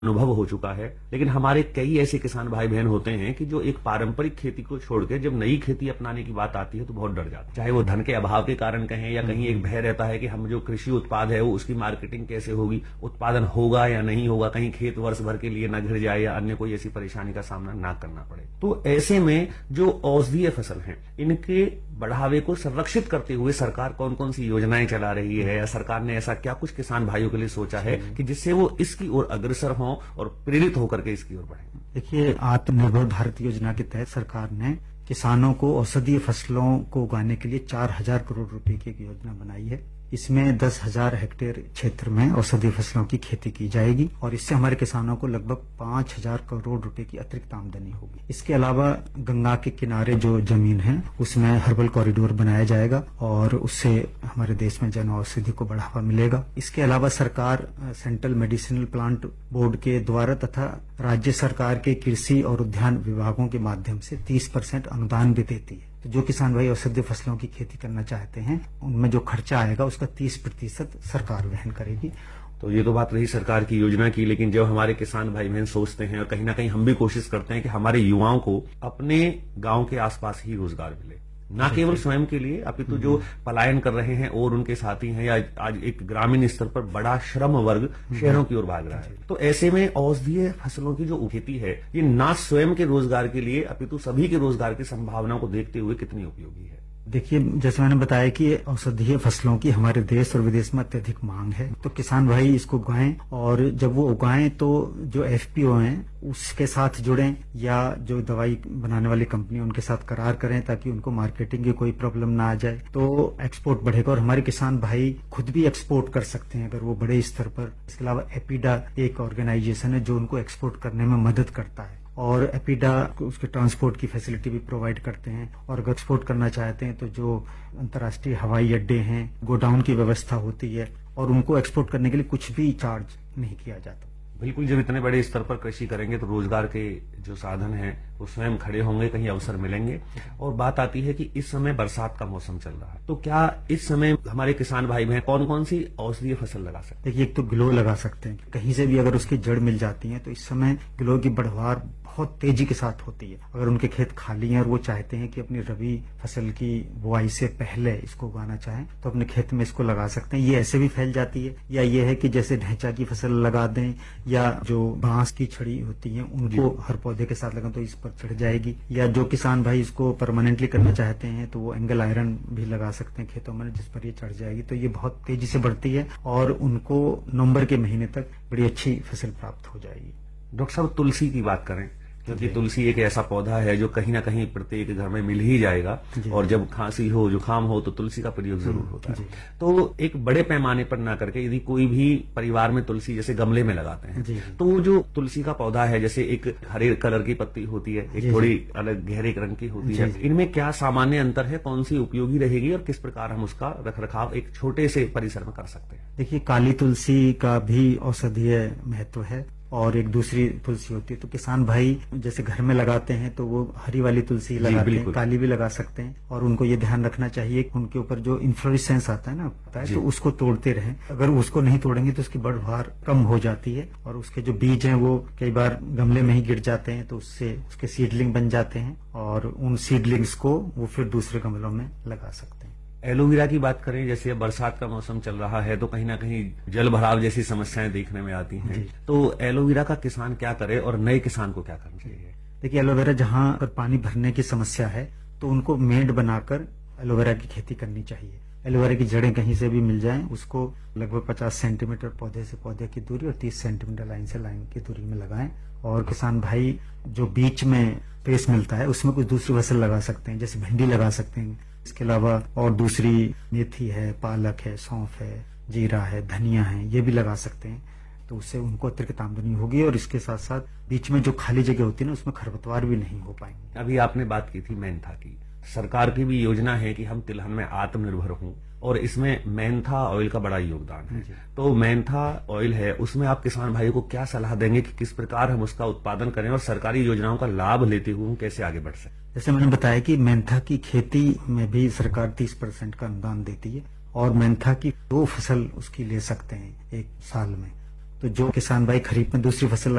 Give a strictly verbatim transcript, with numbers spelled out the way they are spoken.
अनुभव हो चुका है। लेकिन हमारे कई ऐसे किसान भाई बहन होते हैं कि जो एक पारंपरिक खेती को छोड़ के जब नई खेती अपनाने की बात आती है तो बहुत डर जाते हैं, चाहे वो धन के अभाव के कारण कहें या कहीं एक भय रहता है कि हम जो कृषि उत्पाद है वो उसकी मार्केटिंग कैसे होगी, उत्पादन होगा या नहीं होगा, कहीं खेत वर्ष भर के लिए न घिर जाए या अन्य कोई ऐसी परेशानी का सामना ना करना पड़े। तो ऐसे में जो औषधीय फसल हैं इनके बढ़ावे को संरक्षित करते हुए सरकार कौन कौन सी योजनाएं चला रही है, या सरकार ने ऐसा क्या कुछ किसान भाइयों के लिए सोचा है कि जिससे वो इसकी ओर अग्रसर हों और प्रेरित होकर के इसकी ओर बढ़ें? देखिए, आत्मनिर्भर भारत योजना के तहत सरकार ने किसानों को औषधीय फसलों को उगाने के लिए चार हजार करोड़ रुपए की एक योजना बनाई है। इसमें दस हजार हेक्टेयर क्षेत्र में औषधीय फसलों की खेती की जाएगी और इससे हमारे किसानों को लगभग पांच हजार करोड़ रुपए की अतिरिक्त आमदनी होगी। इसके अलावा गंगा के किनारे जो जमीन है उसमें हर्बल कॉरिडोर बनाया जाएगा और उससे हमारे देश में जन औषधि को बढ़ावा मिलेगा। इसके अलावा सरकार सेंट्रल मेडिसिनल प्लांट बोर्ड के द्वारा तथा राज्य सरकार के कृषि और उद्यान विभागों के माध्यम से तीस परसेंट अनुदान भी देती है। तो जो किसान भाई औषधीय फसलों की खेती करना चाहते हैं उनमें जो खर्चा आएगा उसका तीस प्रतिशत सरकार वहन करेगी। तो ये तो बात रही सरकार की योजना की, लेकिन जब हमारे किसान भाई बहन सोचते हैं और कहीं ना कहीं हम भी कोशिश करते हैं कि हमारे युवाओं को अपने गांव के आसपास ही रोजगार मिले, ना केवल स्वयं के लिए अपितु जो पलायन कर रहे हैं और उनके साथी हैं, या आज एक ग्रामीण स्तर पर बड़ा श्रम वर्ग शहरों की ओर भाग रहा है, तो ऐसे में औषधीय फसलों की जो खेती है ये ना स्वयं के रोजगार के लिए अपितु सभी के रोजगार की संभावनाओं को देखते हुए कितनी उपयोगी है? देखिए, जैसे मैंने बताया कि औषधीय फसलों की हमारे देश और विदेश में अत्यधिक मांग है, तो किसान भाई इसको उगाएं और जब वो उगाएं तो जो एफपीओ हैं उसके साथ जुड़ें या जो दवाई बनाने वाली कंपनी उनके साथ करार करें ताकि उनको मार्केटिंग की कोई प्रॉब्लम ना आ जाए, तो एक्सपोर्ट बढ़ेगा और हमारे किसान भाई खुद भी एक्सपोर्ट कर सकते हैं अगर वो बड़े स्तर पर। इसके अलावा एपीडा एक ऑर्गेनाइजेशन है जो उनको एक्सपोर्ट करने में मदद करता है और एपीडा उसके ट्रांसपोर्ट की फैसिलिटी भी प्रोवाइड करते हैं। और अगर एक्सपोर्ट करना चाहते हैं तो जो अंतर्राष्ट्रीय हवाई अड्डे हैं, गोडाउन की व्यवस्था होती है और उनको एक्सपोर्ट करने के लिए कुछ भी चार्ज नहीं किया जाता। बिल्कुल, जब इतने बड़े स्तर पर कृषि करेंगे तो रोजगार के जो साधन हैं वो स्वयं खड़े होंगे, कहीं अवसर मिलेंगे। और बात आती है कि इस समय बरसात का मौसम चल रहा है, तो क्या इस समय हमारे किसान भाई बहन कौन कौन सी औषधीय फसल लगा सकते हैं? देखिए, एक तो ग्लो लगा सकते हैं, कहीं से भी अगर उसकी जड़ मिल जाती है तो इस समय ग्लो की बढ़वार बहुत तेजी के साथ होती है। अगर उनके खेत खाली हैं और वो चाहते हैं कि अपनी रबी फसल की बुआई से पहले इसको उगाना चाहें तो अपने खेत में इसको लगा सकते हैं। ये ऐसे भी फैल जाती है, या ये है कि जैसे ढैंचा की फसल लगा दें या जो बांस की छड़ी होती है उनको हर पौधे के साथ लगाएं तो इस पर चढ़ जाएगी। या जो किसान भाई इसको परमानेंटली करना चाहते हैं तो वो एंगल आयरन भी लगा सकते हैं खेतों में जिस पर ये चढ़ जाएगी। तो ये बहुत तेजी से बढ़ती है और उनको नवंबर के महीने तक बड़ी अच्छी फसल प्राप्त हो जाएगी। डॉक्टर साहब, तुलसी की बात करें, क्योंकि तुलसी एक ऐसा पौधा है जो कहीं ना कहीं प्रत्येक घर में मिल ही जाएगा और जब खांसी हो, जुकाम हो तो तुलसी का प्रयोग जरूर होता है। तो एक बड़े पैमाने पर ना करके यदि कोई भी परिवार में तुलसी जैसे गमले में लगाते हैं तो जो तुलसी का पौधा है, जैसे एक हरे कलर की पत्ती होती है, एक थोड़ी अलग गहरे रंग की होती है, इनमें क्या सामान्य अंतर है, कौन सी उपयोगी रहेगी और किस प्रकार हम उसका रख रखाव एक छोटे से परिसर में कर सकते हैं? देखिए, काली तुलसी का भी औषधीय महत्व है और एक दूसरी तुलसी होती है। तो किसान भाई जैसे घर में लगाते हैं तो वो हरी वाली तुलसी लगाते हैं, काली भी लगा सकते हैं। और उनको ये ध्यान रखना चाहिए कि उनके ऊपर जो इन्फ्लोरेसेंस आता है ना पता है, तो उसको तोड़ते रहें। अगर उसको नहीं तोड़ेंगे तो उसकी बढ़वार कम हो जाती है और उसके जो बीज हैं वो कई बार गमले में ही गिर जाते हैं, तो उससे उसके सीडलिंग बन जाते हैं और उन सीडलिंग्स को वो फिर दूसरे गमलों में लगा सकते हैं। एलोवेरा की बात करें, जैसे अब बरसात का मौसम चल रहा है तो कहीं ना कहीं जल भराव जैसी समस्याएं देखने में आती हैं, तो एलोवेरा का किसान क्या करे और नए किसान को क्या करना चाहिए? देखिए, एलोवेरा जहां पर पानी भरने की समस्या है तो उनको मेड़ बनाकर एलोवेरा की खेती करनी चाहिए। एलोवेरा की जड़ें कहीं से भी मिल जाएं, उसको लगभग पचास सेंटीमीटर पौधे से पौधे की दूरी और तीस सेंटीमीटर लाइन से लाइन की दूरी में लगाएं। और किसान भाई जो बीच में स्पेस मिलता है उसमें कुछ दूसरी फसल लगा सकते हैं, जैसे भिंडी लगा सकते हैं। इसके अलावा और दूसरी मेथी है, पालक है, सौंफ है, जीरा है, धनिया है, ये भी लगा सकते हैं। तो उससे उनको अतिरिक्त आमदनी होगी और इसके साथ साथ बीच में जो खाली जगह होती है ना उसमें खरपतवार भी नहीं हो पाएंगे। अभी आपने बात की थी मेंथा की, सरकार की भी योजना है कि हम तिलहन में आत्मनिर्भर हों और इसमें मेंथा ऑयल का बड़ा योगदान है। तो मेंथा ऑयल है, उसमें आप किसान भाइयों को क्या सलाह देंगे कि किस प्रकार हम उसका उत्पादन करें और सरकारी योजनाओं का लाभ लेते हुए हम कैसे आगे बढ़ सकते? जैसे मैंने बताया कि मेंथा की खेती में भी सरकार तीस परसेंट का अनुदान देती है और मेंथा की दो फसल उसकी ले सकते हैं एक साल में। तो जो किसान भाई खरीफ में दूसरी फसल